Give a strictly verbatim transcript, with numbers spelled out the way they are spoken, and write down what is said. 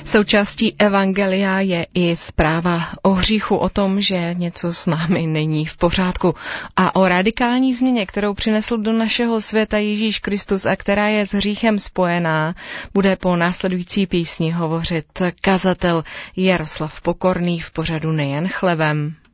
Součástí evangelia je i zpráva o hříchu, o tom, že něco s námi není v pořádku a o radikální změně, kterou přinesl do našeho světa Ježíš Kristus a která je s hříchem spojená, bude po následující písni hovořit kazatel Jaroslav Pokorný v pořadu Nejen chlebem.